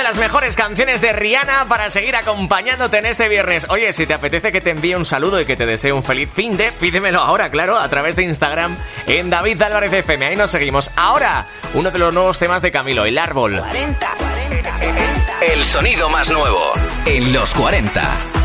las mejores canciones de Rihanna para seguir acompañándote en este viernes. Oye, si te apetece que te envíe un saludo y que te desee un feliz finde, pídemelo ahora, claro, a través de Instagram en David Álvarez FM. Ahí nos seguimos. Ahora, uno de los nuevos temas de Camilo, El Árbol. 40. El sonido más nuevo en los 40.